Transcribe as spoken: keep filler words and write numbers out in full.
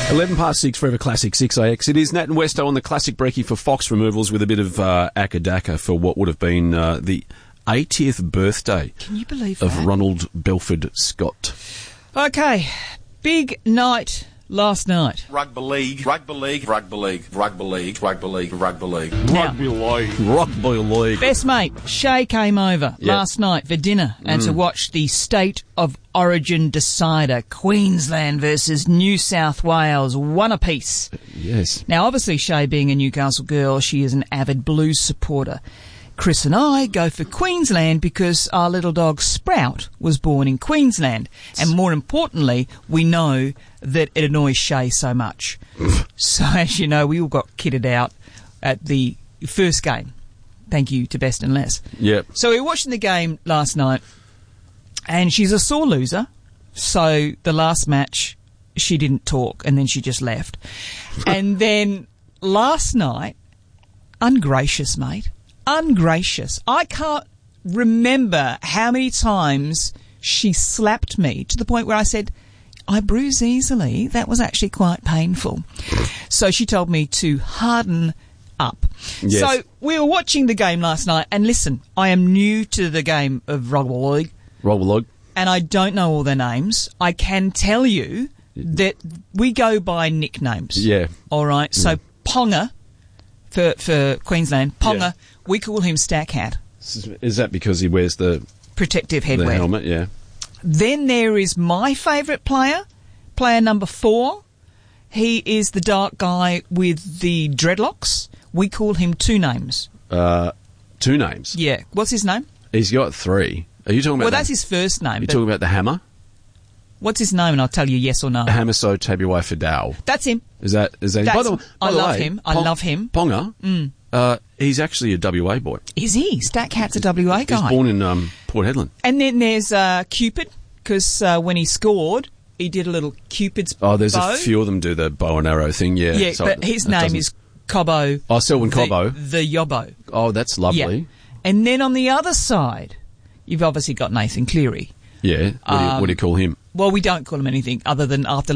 eleven past six, Forever Classic six A X. It is Nat and Westo on the Classic Brekkie for Fox Removals with a bit of uh, akadaka for what would have been uh, the eightieth birthday Can you believe of that? Ronald Belford Scott. Okay, big night last night. Rugby league, rugby league, rugby league, rugby league, rugby league, rugby league. Now, Rugby league. Rugby league. best mate, Shay came over Yep. last night for dinner and Mm. to watch the State of Origin decider, Queensland versus New South Wales, one apiece. Yes. Now, obviously, Shay being a Newcastle girl, she is an avid Blues supporter. Chris and I go for Queensland because our little dog Sprout was born in Queensland. And more importantly, we know that it annoys Shay so much. So, as you know, we all got kitted out at the first game. Thank you to Best and Less. Yep. So we were watching the game last night, and she's a sore loser. So the last match, she didn't talk, and then she just left. And then last night, ungracious, mate. Ungracious. I can't remember how many times she slapped me to the point where I said, I bruise easily. That was actually quite painful. So she told me to harden up. Yes. So we were watching the game last night, and listen, I am new to the game of rugby league, Rugby league. and I don't know all their names. I can tell you that we go by nicknames. Yeah. All right. So Yeah. Ponga for for Queensland, Ponga, Yeah. we call him Stack Hat, Is that because he wears the, protective the headwear. helmet? Yeah. Then there is my favourite player, player number four. He is the dark guy with the dreadlocks. We call him two names. Uh, two names. Yeah. What's his name? He's got three. Are you talking about Well, the, that's his first name. you but talking about the Hammer? what's his name? And I'll tell you yes or no. Hamaso Tabuai Fidao. That's him. Is that is that? That's- by the, by I the love way, him. I Pong- love him. Ponga. Mm. Uh, he's actually a W A boy. Is he? Stack Hat's a W A guy. He's born in um, Port Hedland. And then there's uh, Cupid, because uh, when he scored, he did a little Cupid's Oh, there's bow. a few of them do the bow and arrow thing. Yeah. Yeah, so but his it name doesn't- is Cobbo. Oh, Selwyn the, Cobbo. The Yobbo. Oh, that's lovely. Yeah. And then on the other side, you've obviously got Nathan Cleary. Yeah. What, do you, what do you call him? Well, we don't call him anything other than after